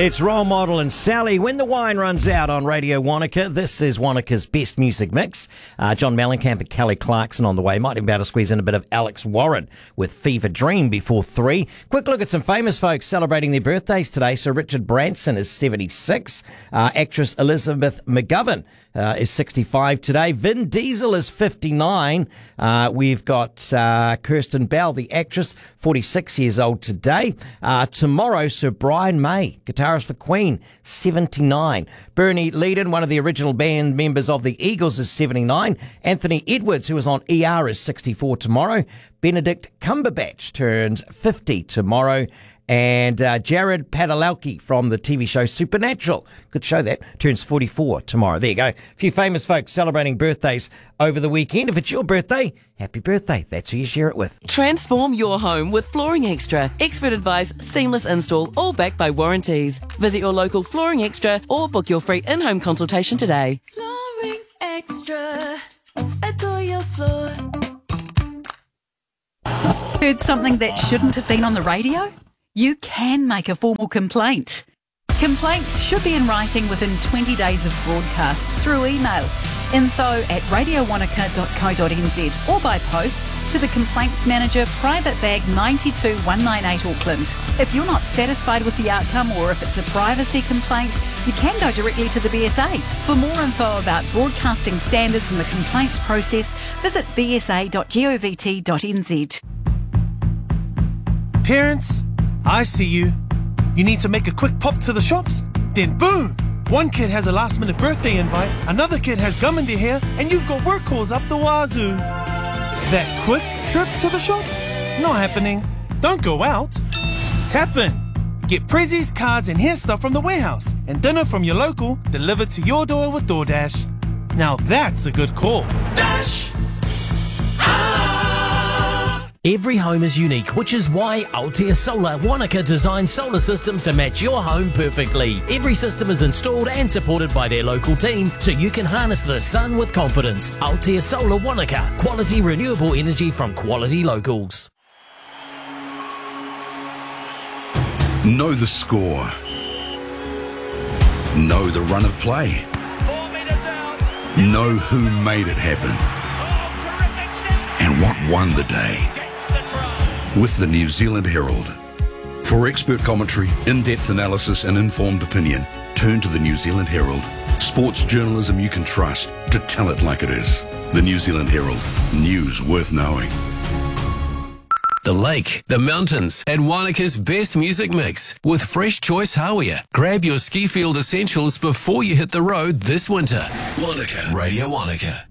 It's Role Model and Sally When the Wine Runs Out on Radio Wanaka. This is Wanaka's best music mix. John Mellencamp and Kelly Clarkson on the way. Might even be able to squeeze in a bit of Alex Warren with Fever Dream before 3. Quick look at some famous folks celebrating their birthdays today. So Richard Branson is 76. Actress Elizabeth McGovern is 65 today. Vin Diesel is 59. We've got Kirsten Bell, the actress, 46 years old today. Tomorrow, Sir Brian May, guitarist for Queen, 79. Bernie Leadon, one of the original band members of the Eagles, is 79. Anthony Edwards, who was on ER, is 64 tomorrow. Benedict Cumberbatch turns 50 tomorrow. And Jared Padalecki from the TV show Supernatural, good show that, turns 44 tomorrow. There you go. A few famous folks celebrating birthdays over the weekend. If it's your birthday, happy birthday. That's who you share it with. Transform your home with Flooring Extra. Expert advice, seamless install, all backed by warranties. Visit your local Flooring Extra or book your free in-home consultation today. Flooring Extra. Adore your floor. Heard something that shouldn't have been on the radio? You can make a formal complaint. Complaints should be in writing within 20 days of broadcast through email. info@radiowanaka.co.nz or by post to the Complaints Manager, Private Bag 92198 Auckland. If you're not satisfied with the outcome or if it's a privacy complaint, you can go directly to the BSA. For more info about broadcasting standards and the complaints process, visit bsa.govt.nz. Parents, I see you. You need to make a quick pop to the shops? Then boom! One kid has a last-minute birthday invite, another kid has gum in their hair, and you've got work calls up the wazoo. That quick trip to the shops? Not happening. Don't go out. Tap in. Get prezzies, cards, and hair stuff from the warehouse, and dinner from your local delivered to your door with DoorDash. Now that's a good call. Dash! Every home is unique, which is why Altea Solar Wanaka designed solar systems to match your home perfectly. Every system is installed and supported by their local team, so you can harness the sun with confidence. Altea Solar Wanaka, quality renewable energy from quality locals. Know the score. Know the run of play. Know who made it happen. And what won the day. With the New Zealand Herald. For expert commentary, in-depth analysis and informed opinion, turn to the New Zealand Herald. Sports journalism you can trust to tell it like it is. The New Zealand Herald. News worth knowing. The lake, the mountains, and Wanaka's best music mix with Fresh Choice Hawea. Grab your ski field essentials before you hit the road this winter. Wanaka, Radio Wanaka.